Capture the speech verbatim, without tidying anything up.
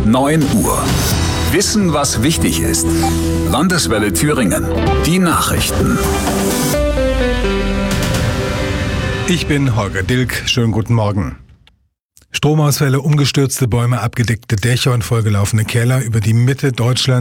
neun Uhr. Wissen, was wichtig ist. Landeswelle Thüringen. Die Nachrichten. Ich bin Holger Dilk. Schönen guten Morgen. Stromausfälle, umgestürzte Bäume, abgedeckte Dächer und vollgelaufene Keller über die Mitte Deutschlands.